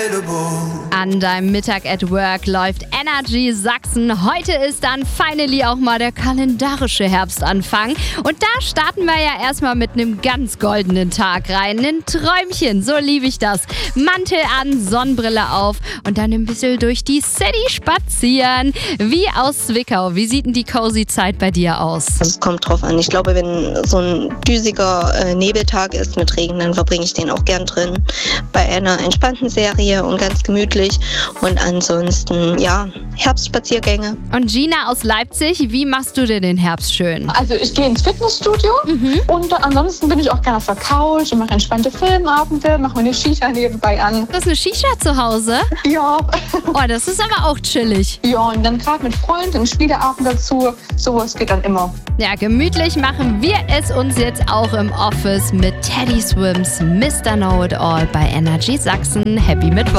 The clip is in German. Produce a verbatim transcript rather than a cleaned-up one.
An deinem Mittag at Work läuft Energy Sachsen. Heute ist dann finally auch mal der kalendarische Herbstanfang. Und da starten wir ja erstmal mit einem ganz goldenen Tag rein. Ein Träumchen, so liebe ich das. Mantel an, Sonnenbrille auf und dann ein bisschen durch die City spazieren. Wie aus Zwickau. Wie sieht denn die cozy Zeit bei dir aus? Es kommt drauf an. Ich glaube, wenn so ein düsiger äh, Nebeltag ist mit Regen, dann verbringe ich den auch gern drin. Bei einer entspannten Serie und ganz gemütlich. Und ansonsten, ja, Herbstspaziergänge. Und Gina aus Leipzig, wie machst du dir den Herbst schön? Also ich gehe ins Fitnessstudio mhm. und ansonsten bin ich auch gerne auf der Couch und mache entspannte Filmabende, mache meine Shisha nebenbei an. Du hast eine Shisha zu Hause? Ja. Oh, das ist aber auch chillig. Ja, und dann gerade mit Freunden, einen Spieleabend dazu. Sowas geht dann immer. Ja, gemütlich machen wir es uns jetzt auch im Office mit Teddy Swims, Mister Know It All bei Energy Sachsen. Happy Mittwoch.